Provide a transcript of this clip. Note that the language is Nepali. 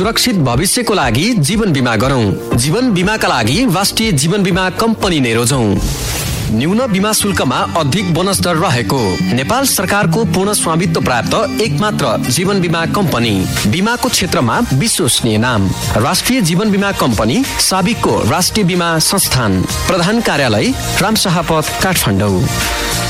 सुरक्षित भविष्यको लागि जीवन बीमा गरौँ। जीवन बीमाका लागि राष्ट्रिय जीवन बीमा कम्पनी नै रोजौँ। न्यून बीमा शुल्कमा अधिक बोनस दर रहेको नेपाल सरकारको पूर्ण स्वामित्व प्राप्त एकमात्र जीवन बीमा कम्पनी। बीमाको क्षेत्रमा विश्वसनीय नाम राष्ट्रिय जीवन बीमा कम्पनी, साबिकको राष्ट्रिय बीमा संस्थान। प्रधान कार्यालय रामशाह पथ, काठमाडौँ।